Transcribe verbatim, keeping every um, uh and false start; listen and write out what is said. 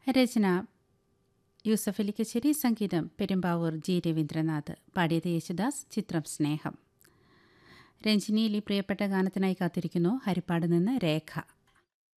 രചന യൂസഫ് അലി കച്ചേരി, സംഗീതം പെരുമ്പാവൂർ ജി രവീന്ദ്രനാഥ്. പാടിയത് യേശുദാസ്. ചിത്രം സ്നേഹം. രഞ്ജിനിയിൽ ഈ പ്രിയപ്പെട്ട ഗാനത്തിനായി കാത്തിരിക്കുന്നു ഹരിപ്പാട് നിന്ന് രേഖ.